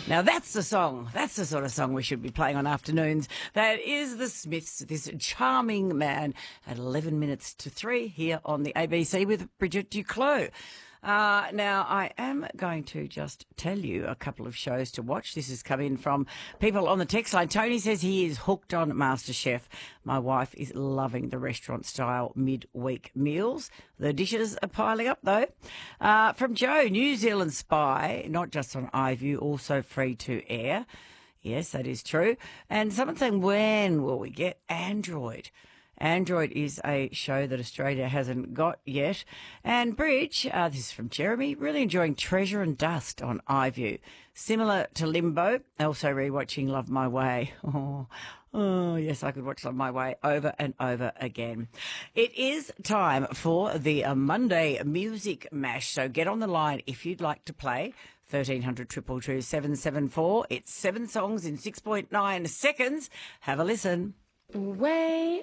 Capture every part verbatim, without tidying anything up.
Now that's the song. That's the sort of song we should be playing on afternoons. That is the Smiths, this charming man, at eleven minutes to three here on the A B C with Bridget Duclos. Uh, now, I am going to just tell you a couple of shows to watch. This has come in from people on the text line. Tony says he is hooked on MasterChef. My wife is loving the restaurant-style midweek meals. The dishes are piling up, though. Uh, from Joe, New Zealand Spy, not just on iView, also free to air. Yes, that is true. And someone saying, when will we get Android? Android is a show that Australia hasn't got yet. And Bridge, uh, this is from Jeremy, really enjoying Treasure and Dust on iView. Similar to Limbo, also rewatching Love My Way. Oh, oh, yes, I could watch Love My Way over and over again. It is time for the uh, Monday Music Mash, so get on the line if you'd like to play. thirteen hundred, two two two, seven seven four. It's seven songs in six point nine seconds. Have a listen. Way.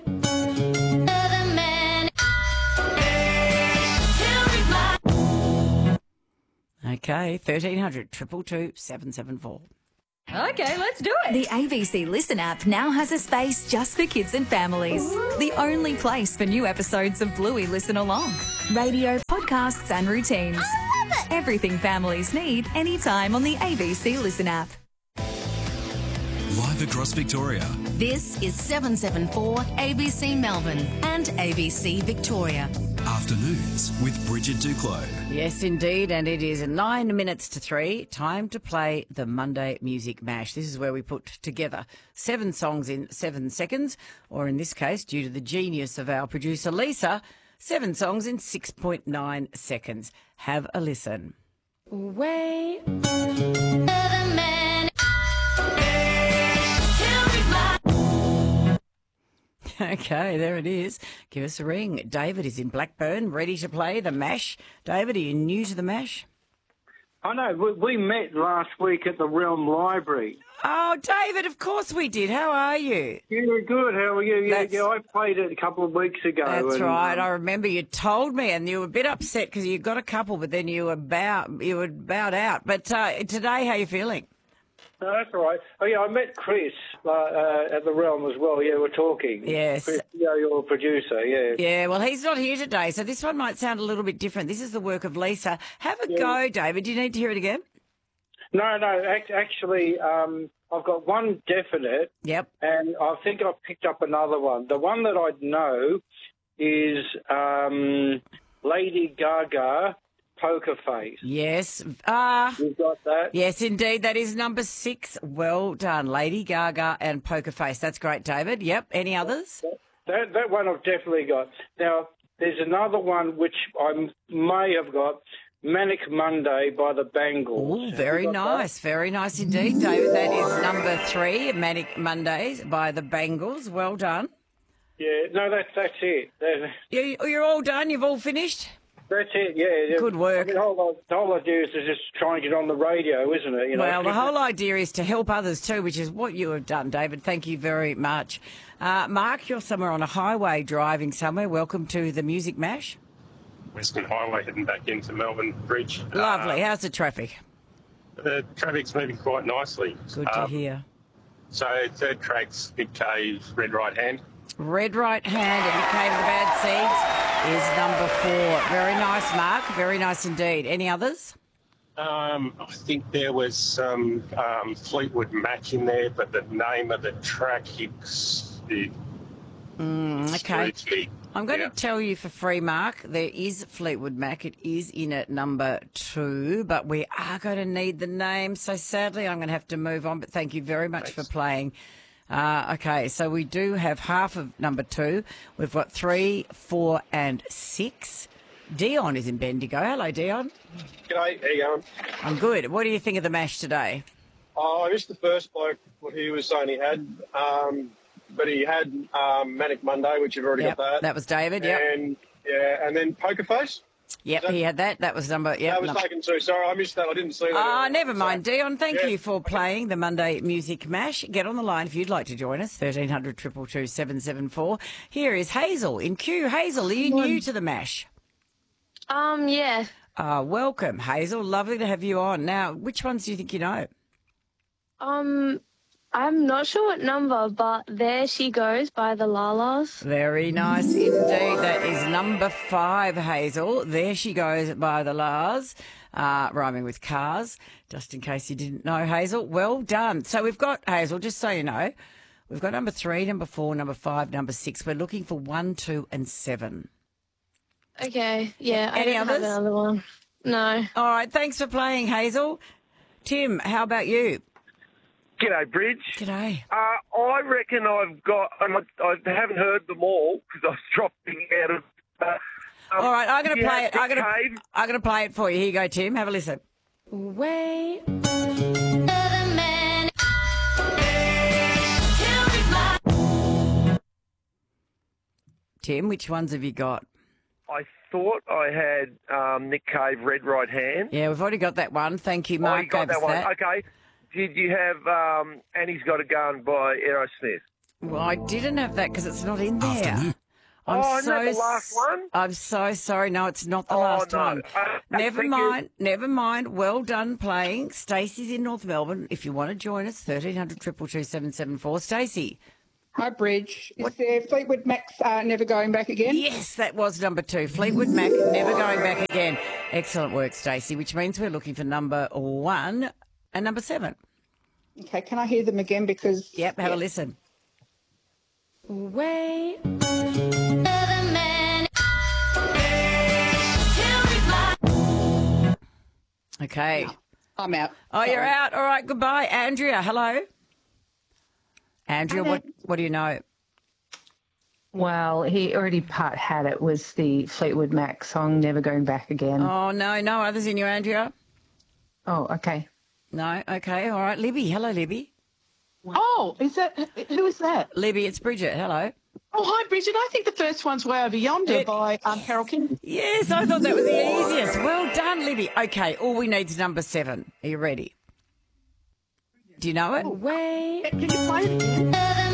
Okay, thirteen hundred, two two two, seven seven four. Okay, let's do it. The A B C Listen app now has a space just for kids and families. The only place for new episodes of Bluey Listen Along. Radio, podcasts and routines. I love it. Everything families need anytime on the A B C Listen app. Live across Victoria. This is seven seven four A B C Melbourne and A B C Victoria. Afternoons with Bridget Duclos. Yes, indeed, and it is nine minutes to three. Time to play the Monday Music Mash. This is where we put together seven songs in seven seconds, or in this case, due to the genius of our producer Lisa, seven songs in six point nine seconds. Have a listen. Way. Okay, there it is. Give us a ring. David is in Blackburn, ready to play the MASH. David, are you new to the MASH? I know. We, we met last week at the Realm Library. Oh, David, of course we did. How are you? Yeah, good. How are you? Yeah, That's- yeah, I played it a couple of weeks ago. That's and, right. um, I remember you told me, and you were a bit upset because you got a couple, but then you were bow, you were bowed out. But uh, today, how are you feeling? No, that's all right. Oh, yeah, I met Chris uh, uh, at the Realm as well. Yeah, we're talking. Yes. Chris, yeah, your producer, yeah. Yeah, well, he's not here today, so this one might sound a little bit different. This is the work of Lisa. Have a go, David. Do you need to hear it again? No, no, ac- actually, um, I've got one definite, Yep. and I think I've picked up another one. The one that I know is um, Lady Gaga, Poker Face. Yes. Uh, You've got that? yes, indeed. That is number six. Well done. Lady Gaga and Poker Face. That's great, David. Yep. Any others? That that one I've definitely got. Now, there's another one which I may have got, Manic Monday by the Bangles. Oh, very Have you got nice. Very nice indeed, David. That is number three, Manic Mondays by the Bangles. Well done. that? Yeah, no, that's, that's it. That- You, you're all done? You've all finished? That's it, yeah. yeah. Good work. I mean, the, whole, the whole idea is to just try and get on the radio, isn't it? You know? Well, the whole idea is to help others too, which is what you have done, David. Thank you very much. Uh, Mark, you're somewhere on a highway driving somewhere. Welcome to the Music Mash. Western Highway heading back into Melbourne Bridge. Lovely. Uh, How's the traffic? the traffic's moving quite nicely. Good to Um, hear. So third track's Nick Cave's Red Right Hand. Red Right Hand and Nick Cave and the Bad Seeds is number four. Very nice, Mark. Very nice indeed. Any others? Um, I think there was some um, Fleetwood Mac in there, but the name of the track hits it. Mm, okay. escapes me. I'm going Yeah. to tell you for free, Mark, there is Fleetwood Mac. It is in at number two, but we are going to need the name. So sadly, I'm going to have to move on, but thank you very much Thanks. for playing. Uh, okay, so we do have half of number two. We've got three, four and six. Dion is in Bendigo. Hello, Dion. G'day, how you going? I'm good. What do you think of the MASH today? Oh, I missed the first bloke, what he was saying he had, um, but he had um, Manic Monday, which you've already Yep, got that. that was David, yep. And, yeah, and then Poker Face. Yep, that- he had that. That was number, yep. that was num- taken too. Sorry, I missed that. I didn't see that. Ah, earlier. never mind, So- Dion. Thank Yeah. you for playing the Monday Music Mash. Get on the line if you'd like to join us, thirteen hundred, two two two, seven seven four. Here is Hazel in Kew. Hazel, are you new to the MASH? Um, yeah. Uh, welcome, Hazel. Lovely to have you on. Now, which ones do you think you know? Um, I'm not sure what number, but There She Goes by the Lalas. Very nice indeed. That is number five, Hazel. There She Goes by the Lars, uh, rhyming with cars, just in case you didn't know, Hazel. Well done. So we've got, Hazel, just so you know, we've got number three, number four, number five, number six. We're looking for one, two and seven. Okay, yeah, I Any don't others? have another one. No. All right, thanks for playing, Hazel. Tim, how about you? G'day, Bridge. G'day. Uh, I reckon I've got, and I, I haven't heard them all because I was dropping out of. Uh, um, All right, I'm going to yeah, play it. I'm Nick going to. Cave. I'm going to play it for you. Here you go, Tim. Have a listen. Way. Tim, which ones have you got? I thought I had um, Nick Cave, Red Right Hand. Yeah, we've already got that one. Thank you, Oh, Mark. you got gave that us one. that. Okay. Did you have um, Annie's Got a Gun by Aerosmith? Well, I didn't have that because it's not in there. Afternoon. I'm Oh, isn't so that the last one? I'm so sorry. No, it's not the Oh, last no. one. Uh, never thank you. mind. Never mind. Well done playing. Stacey's in North Melbourne. If you want to join us, thirteen hundred two two two seven seven four. Stacey. Hi, Bridge. Is there Fleetwood Mac's uh, Never Going Back Again? Yes, that was number two. Fleetwood Mac, Never Going Back Again. Excellent work, Stacey, which means we're looking for number one and number seven. Okay, can I hear them again? Because Yep, have a listen. Way. Okay. I'm out. Oh, you're Sorry. out. All right, goodbye. Andrea, hello. Andrea, what, what do you know? Well, he already part had it was the Fleetwood Mac song Never Going Back Again. Oh, no, no others in you, Andrea? Oh, okay. No? Okay, all right. Libby, hello, Libby. Oh, is that who is that? Libby, it's Bridget. Hello. Oh, hi, Bridget. I think the first one's Way Over Yonder It- by um, Harold King. Yes, I thought that was the easiest. Well done, Libby. Okay, all we need is number seven. Are you ready? Do you know it? Way. Can you play it again?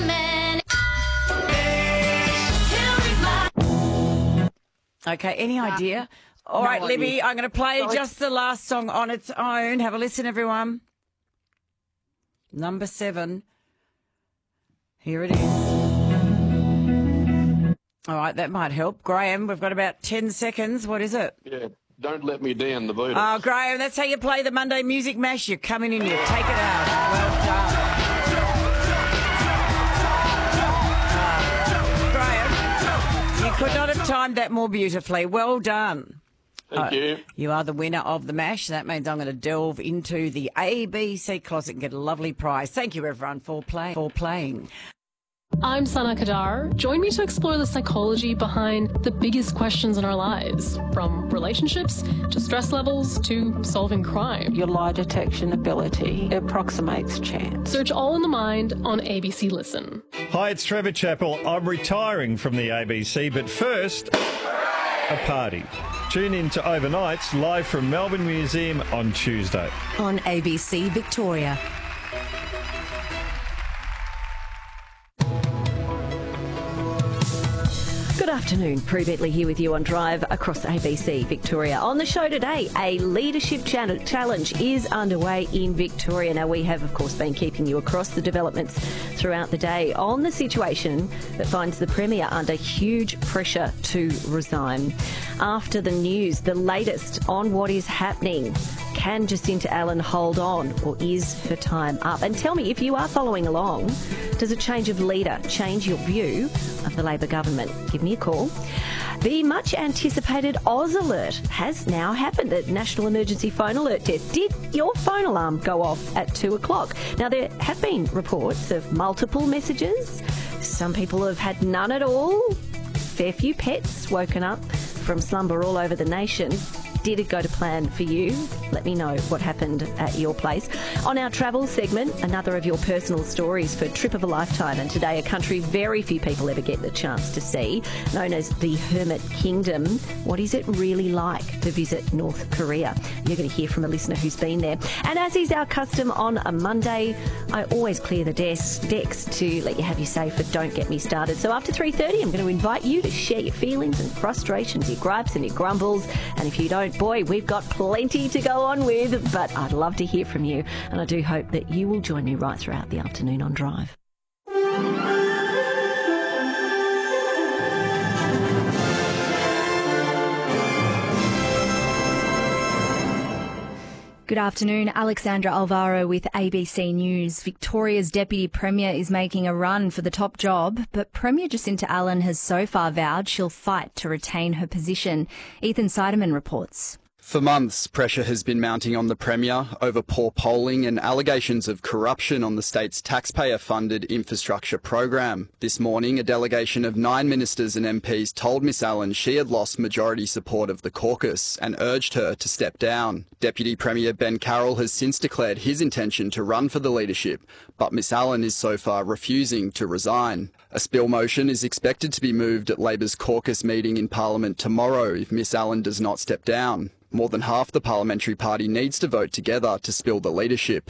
Okay, any idea? All no right, Libby, idea. I'm going to play Sorry. just the last song on its own. Have a listen, everyone. Number seven. Here it is. All right, that might help. Graham, we've got about ten seconds. What is it? Yeah, Don't Let Me Down, the Beatles. Oh, Graham, that's how you play the Monday Music Mash. You're coming in, you take it out. Well done. Uh, Graham, you could not have timed that more beautifully. Well done. Thank Uh, you. You are the winner of the MASH. That means I'm going to delve into the A B C closet and get a lovely prize. Thank you, everyone, for, play- for playing. I'm Sana Kadar. Join me to explore the psychology behind the biggest questions in our lives, from relationships to stress levels to solving crime. Your lie detection ability approximates chance. Search All in the Mind on A B C Listen. Hi, it's Trevor Chappell. I'm retiring from the A B C, but first, a party. Tune in to Overnights live from Melbourne Museum on Tuesday. On A B C Victoria. Good afternoon, Prue Bentley here with you on Drive across A B C Victoria. On the show today, a leadership challenge is underway in Victoria. Now, we have, of course, been keeping you across the developments throughout the day on the situation that finds the Premier under huge pressure to resign. After the news, the latest on what is happening. Can Jacinta Allen hold on, or is her time up? And tell me, if you are following along, does a change of leader change your view of the Labor government? Give me a call. The much anticipated Oz Alert has now happened, the National Emergency Phone Alert Test. Did your phone alarm go off at two o'clock? Now, there have been reports of multiple messages. Some people have had none at all. Fair few pets woken up from slumber all over the nation. Did it go to plan for you? Let me know what happened at your place. On our travel segment, another of your personal stories for Trip of a Lifetime, and today a country very few people ever get the chance to see, known as the Hermit Kingdom. What is it really like to visit North Korea? You're going to hear from a listener who's been there. And as is our custom on a Monday, I always clear the desk, decks to let you have your say for Don't Get Me Started. So after three thirty, I'm going to invite you to share your feelings and frustrations, your gripes and your grumbles. And if you don't moment. Boy, we've got plenty to go on with, but I'd love to hear from you. And I do hope that you will join me right throughout the afternoon on Drive. Good afternoon. Alexandra Alvaro with A B C News. Victoria's Deputy Premier is making a run for the top job, but Premier Jacinta Allen has so far vowed she'll fight to retain her position. Ethan Seidemann reports. For months, pressure has been mounting on the Premier over poor polling and allegations of corruption on the state's taxpayer-funded infrastructure program. This morning, a delegation of nine ministers and M Ps told Miss Allen she had lost majority support of the caucus and urged her to step down. Deputy Premier Ben Carroll has since declared his intention to run for the leadership, but Miss Allen is so far refusing to resign. A spill motion is expected to be moved at Labor's caucus meeting in Parliament tomorrow if Miss Allen does not step down. More than half the parliamentary party needs to vote together to spill the leadership.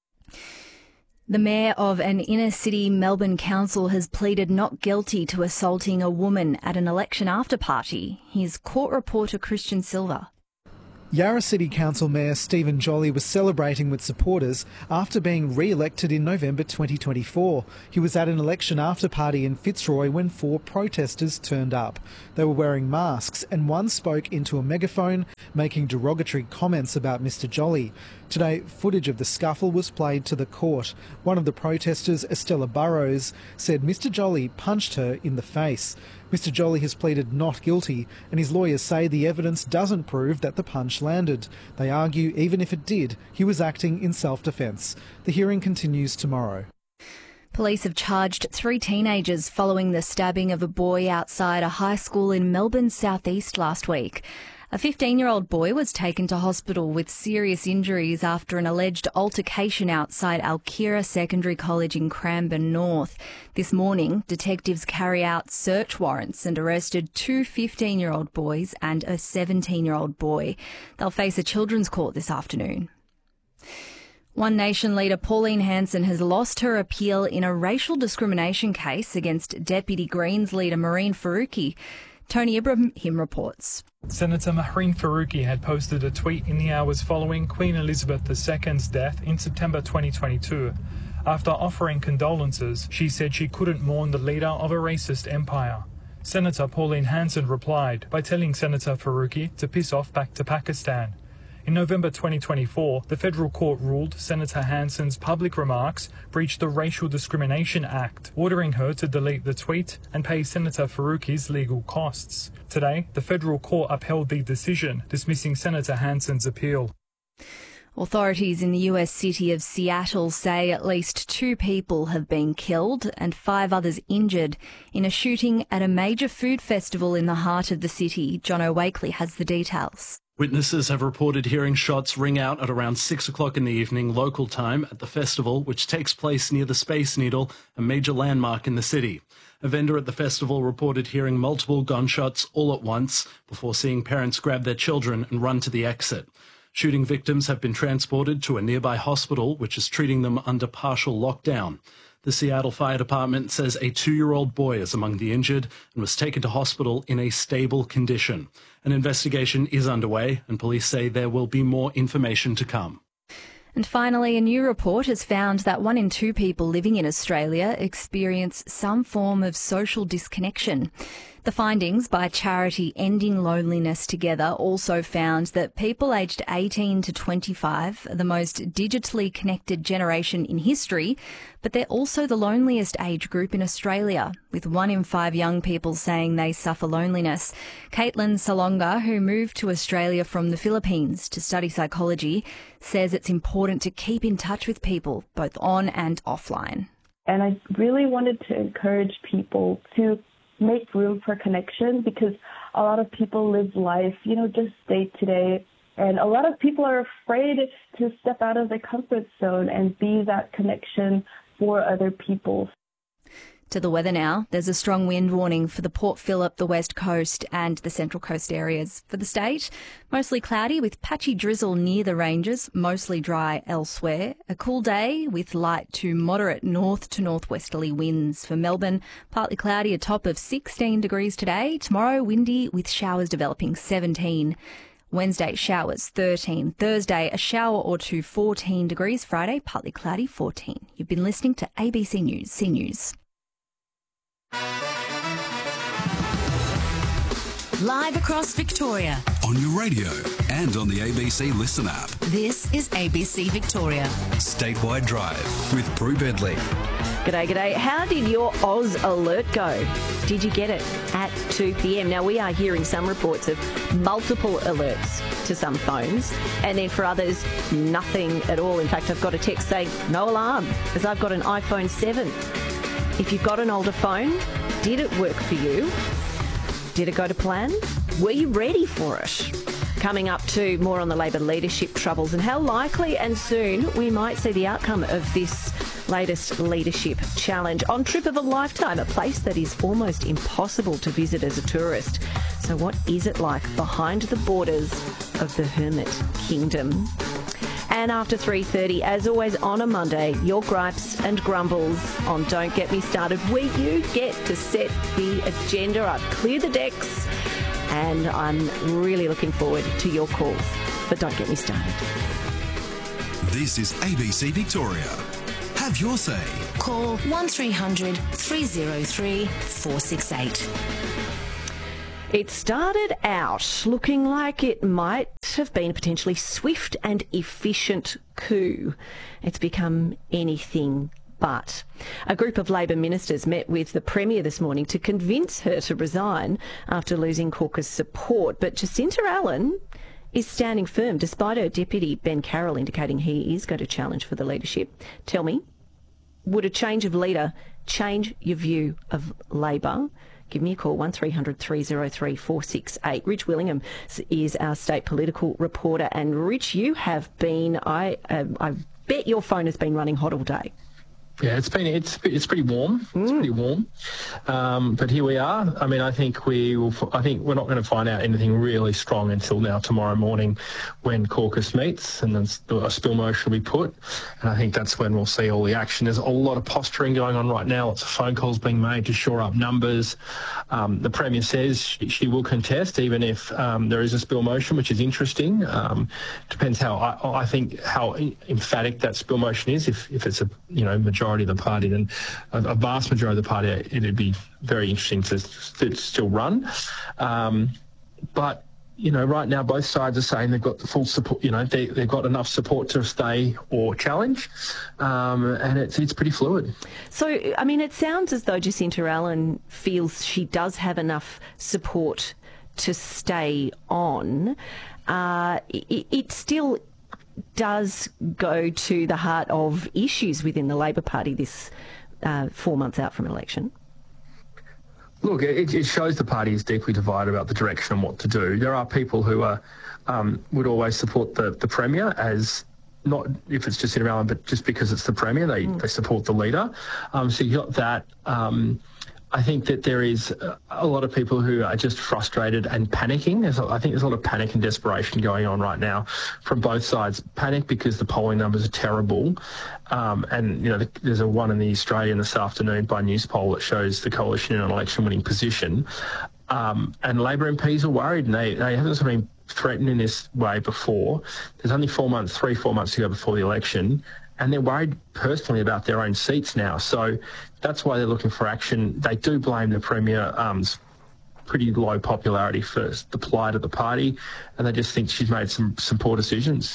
The mayor of an inner-city Melbourne council has pleaded not guilty to assaulting a woman at an election after-party. Here's court reporter Christian Silva. Yarra City Council Mayor Stephen Jolly was celebrating with supporters after being re-elected in November twenty twenty-four. He was at an election after-party in Fitzroy when four protesters turned up. They were wearing masks and one spoke into a megaphone, making derogatory comments about Mr Jolly. Today, footage of the scuffle was played to the court. One of the protesters, Estella Burrows, said Mr Jolly punched her in the face. Mr Jolly has pleaded not guilty, and his lawyers say the evidence doesn't prove that the punch landed. They argue even if it did, he was acting in self-defence. The hearing continues tomorrow. Police have charged three teenagers following the stabbing of a boy outside a high school in Melbourne's southeast last week. A fifteen-year-old boy was taken to hospital with serious injuries after an alleged altercation outside Alkira Secondary College in Cranbourne North. This morning, detectives carry out search warrants and arrested two fifteen-year-old boys and a seventeen-year-old boy. They'll face a children's court this afternoon. One Nation leader Pauline Hanson has lost her appeal in a racial discrimination case against Deputy Greens leader Mehreen Faruqi. Tony Ibrahim reports. Senator Mehreen Faruqi had posted a tweet in the hours following Queen Elizabeth the Second's death in September twenty twenty-two. After offering condolences, she said she couldn't mourn the leader of a racist empire. Senator Pauline Hanson replied by telling Senator Faruqi to piss off back to Pakistan. In November twenty twenty-four, the federal court ruled Senator Hanson's public remarks breached the Racial Discrimination Act, ordering her to delete the tweet and pay Senator Faruqi's legal costs. Today, the federal court upheld the decision, dismissing Senator Hanson's appeal. Authorities in the U S city of Seattle say at least two people have been killed and five others injured in a shooting at a major food festival in the heart of the city. John O'Wakely has the details. Witnesses have reported hearing shots ring out at around six o'clock in the evening local time at the festival, which takes place near the Space Needle, a major landmark in the city. A vendor at the festival reported hearing multiple gunshots all at once before seeing parents grab their children and run to the exit. Shooting victims have been transported to a nearby hospital, which is treating them under partial lockdown. The Seattle Fire Department says a two-year-old boy is among the injured and was taken to hospital in a stable condition. An investigation is underway, and police say there will be more information to come. And finally, a new report has found that one in two people living in Australia experience some form of social disconnection. The findings by charity Ending Loneliness Together also found that people aged eighteen to twenty-five are the most digitally connected generation in history, but they're also the loneliest age group in Australia, with one in five young people saying they suffer loneliness. Caitlin Salonga, who moved to Australia from the Philippines to study psychology, says it's important to keep in touch with people, both on and offline. And I really wanted to encourage people to make room for connection, because a lot of people live life, you know, just day to day. And a lot of people are afraid to step out of their comfort zone and be that connection for other people. To the weather now. There's a strong wind warning for the Port Phillip, the West Coast and the Central Coast areas. For the state, mostly cloudy with patchy drizzle near the ranges, mostly dry elsewhere. A cool day with light to moderate north to northwesterly winds. For Melbourne, partly cloudy, a top of sixteen degrees today. Tomorrow, windy with showers developing, seventeen. Wednesday, showers, thirteen. Thursday, a shower or two, fourteen degrees. Friday, partly cloudy, fourteen. You've been listening to A B C News, C News. Live across Victoria. On your radio and on the A B C Listen app. This is A B C Victoria. Statewide Drive with Prue Bedley. G'day, g'day. How did your Oz alert go? Did you get it at two p.m? Now, we are hearing some reports of multiple alerts to some phones, and then for others, nothing at all. In fact, I've got a text saying, no alarm, as I've got an iPhone seven. If you've got an older phone, did it work for you? Did it go to plan? Were you ready for it? Coming up to more on the Labor leadership troubles and how likely and soon we might see the outcome of this latest leadership challenge. On Trip of a Lifetime, a place that is almost impossible to visit as a tourist. So what is it like behind the borders of the Hermit Kingdom? And after three thirty, as always on a Monday, your gripes and grumbles on Don't Get Me Started, where you get to set the agenda up, clear the decks, and I'm really looking forward to your calls for Don't Get Me Started. This is A B C Victoria. Have your say. Call one three hundred, three oh three, four six eight. It started out looking like it might have been a potentially swift and efficient coup. It's become anything but. A group of Labor ministers met with the Premier this morning to convince her to resign after losing caucus support. But Jacinta Allen is standing firm despite her deputy Ben Carroll indicating he is going to challenge for the leadership. Tell me, would a change of leader change your view of Labor? Give me a call, one three hundred, three oh three, four six eight. Rich Willingham is our state political reporter. And Rich, you have been, I, uh, I bet your phone has been running hot all day. Yeah, it's been it's it's pretty warm. It's pretty warm, um, but here we are. I mean, I think we will. I think we're not going to find out anything really strong until now tomorrow morning, when caucus meets and then a spill motion will be put, and I think that's when we'll see all the action. There's a lot of posturing going on right now. Lots of phone calls being made to shore up numbers. Um, the Premier says she, she will contest even if um, there is a spill motion, which is interesting. Um, depends how I, I think how emphatic that spill motion is. If if it's a you know majority of the party, then a, a vast majority of the party, it'd be very interesting to, to still run. Um, but, you know, right now both sides are saying they've got the full support, you know, they, they've got enough support to stay or challenge, um, and it's, it's pretty fluid. So, I mean, it sounds as though Jacinta Allen feels she does have enough support to stay on. Uh, it, it still does go to the heart of issues within the Labor Party this uh, four months out from an election. Look, it, it shows the party is deeply divided about the direction and what to do. There are people who are um, would always support the, the Premier as, not if it's just sitting around, but just because it's the Premier, they, mm. they support the leader. Um, so you got that. Um, I think that there is a lot of people who are just frustrated and panicking. There's, I think there's a lot of panic and desperation going on right now from both sides. Panic because the polling numbers are terrible. Um, and, you know, the, there's a one in the Australian this afternoon by Newspoll that shows the coalition in an election-winning position. Um, and Labor M Ps are worried, and they, they haven't sort of been threatened in this way before. There's only four months, three, four months to go before the election. And they're worried personally about their own seats now. So that's why they're looking for action. They do blame the Premier's um, pretty low popularity for the plight of the party, and they just think she's made some, some poor decisions.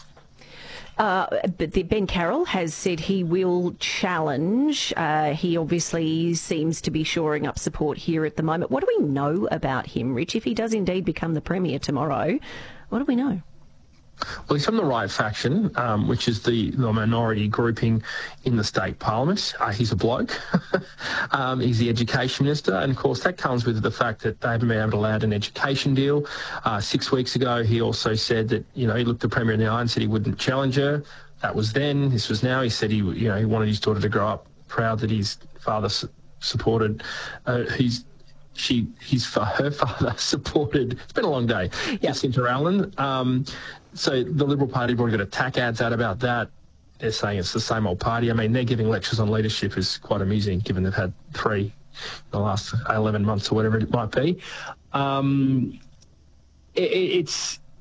Uh, but the, Ben Carroll has said he will challenge. Uh, he obviously seems to be shoring up support here at the moment. What do we know about him, Rich? If he does indeed become the Premier tomorrow, what do we know? Well, he's from the right faction, um, which is the, the minority grouping in the state parliament. Uh, he's a bloke. um, he's the education minister. And, of course, that comes with the fact that they haven't been able to land an education deal. Uh, six weeks ago, he also said that, you know, he looked the Premier in the eye and said he wouldn't challenge her. That was then. This was now. He said he, you know, he wanted his daughter to grow up proud that his father su- supported uh, his she his her father supported. It's been a long day. Yep. Jacinta Allen. Um, so the Liberal Party have already got attack ads out about that. They're saying it's the same old party. I mean, they're giving lectures on leadership is quite amusing, given they've had three in the last eleven months or whatever it might be. Um, it, it's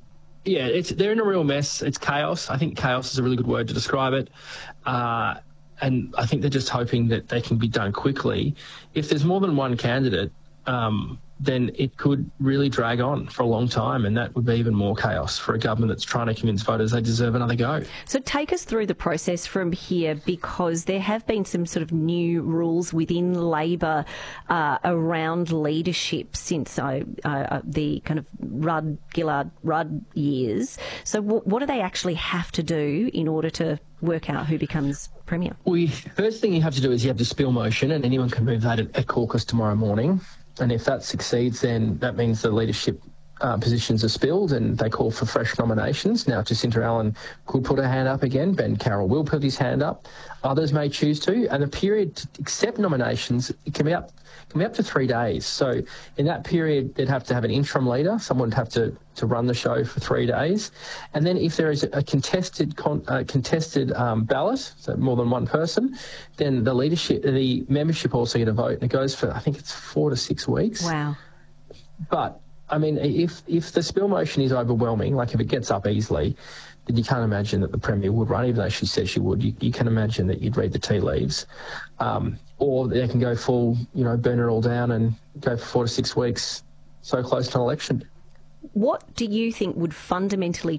Yeah, it's they're in a real mess. It's chaos. I think chaos is a really good word to describe it. Uh, and I think they're just hoping that they can be done quickly. If there's more than one candidate, um, then it could really drag on for a long time, and that would be even more chaos for a government that's trying to convince voters they deserve another go. So take us through the process from here, because there have been some sort of new rules within Labor uh, around leadership since uh, uh, the kind of Rudd, Gillard, Rudd years. So w- what do they actually have to do in order to work out who becomes Premier? Well, you, first thing you have to do is you have the spill motion, and anyone can move that at, at caucus tomorrow morning. And if that succeeds, then that means the leadership uh, positions are spilled and they call for fresh nominations. Now, Jacinta Allen could put her hand up again. Ben Carroll will put his hand up. Others may choose to. And the period to accept nominations it can be up can be up to three days. So in that period, they'd have to have an interim leader. Someone would have to, to run the show for three days. And then if there is a contested con, uh, contested um, ballot, so more than one person, then the leadership, the membership also get a vote. And it goes for, I think it's four to six weeks. Wow. But I mean, if if the spill motion is overwhelming, like if it gets up easily, then you can't imagine that the Premier would run, even though she says she would. You, you can imagine that you'd read the tea leaves. Um, or they can go full, you know, burn it all down and go for four to six weeks, so close to an election. What do you think would fundamentally